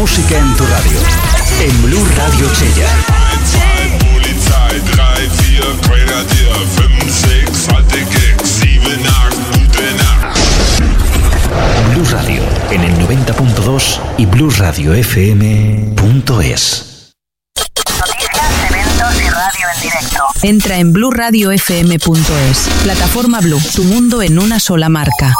Música en tu radio. En Blue Radio Chella. Polizei, 3, 4, Grenadier, 5, 6, alte Keks, 7, 8, gute Nacht. Blue Radio en el 90.2 y blueradiofm.es. Entra en blueradiofm.es. Plataforma Blue, tu mundo en una sola marca.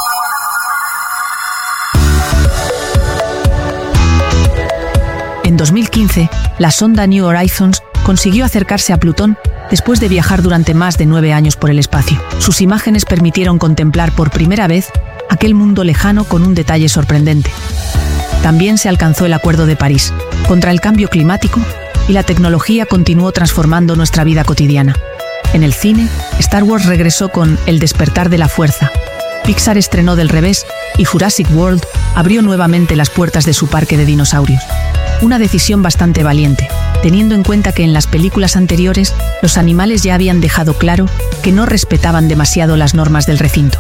En 2015, la sonda New Horizons consiguió acercarse a Plutón después de viajar durante más de 9 años por el espacio. Sus imágenes permitieron contemplar por primera vez aquel mundo lejano con un detalle sorprendente. También se alcanzó el Acuerdo de París contra el cambio climático y la tecnología continuó transformando nuestra vida cotidiana. En el cine, Star Wars regresó con El despertar de la fuerza, Pixar estrenó Del revés y Jurassic World abrió nuevamente las puertas de su parque de dinosaurios. Una decisión bastante valiente, teniendo en cuenta que en las películas anteriores los animales ya habían dejado claro que no respetaban demasiado las normas del recinto.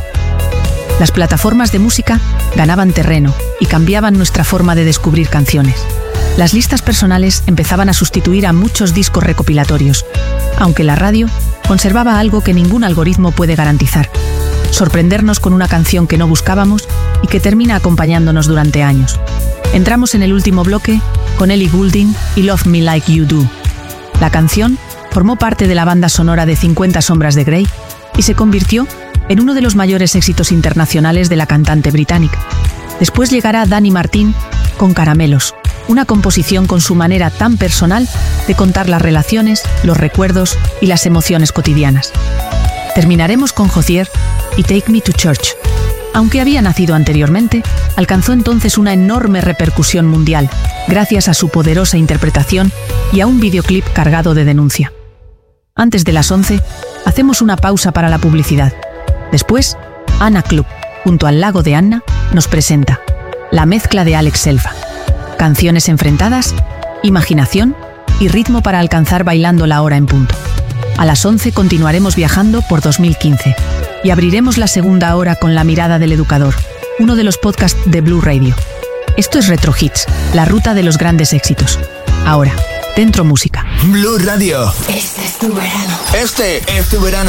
Las plataformas de música ganaban terreno y cambiaban nuestra forma de descubrir canciones. Las listas personales empezaban a sustituir a muchos discos recopilatorios, aunque la radio conservaba algo que ningún algoritmo puede garantizar: sorprendernos con una canción que no buscábamos y que termina acompañándonos durante años. Entramos en el último bloque con Ellie Goulding y Love Me Like You Do. La canción formó parte de la banda sonora de 50 Sombras de Grey y se convirtió en uno de los mayores éxitos internacionales de la cantante británica. Después llegará Dani Martín con Caramelos, una composición con su manera tan personal de contar las relaciones, los recuerdos y las emociones cotidianas. Terminaremos con Hozier y Take Me to Church. Aunque había nacido anteriormente, alcanzó entonces una enorme repercusión mundial, gracias a su poderosa interpretación y a un videoclip cargado de denuncia. Antes de las 11, hacemos una pausa para la publicidad. Después, Anna Club, junto al Lago de Anna, nos presenta la mezcla de Alex Selfa. Canciones enfrentadas, imaginación y ritmo para alcanzar bailando la hora en punto. A las 11 continuaremos viajando por 2015 y abriremos la segunda hora con La mirada del educador, uno de los podcasts de Blue Radio. Esto es Retro Hits, la ruta de los grandes éxitos. Ahora, dentro música. Blue Radio. Este es tu verano. Este es tu verano.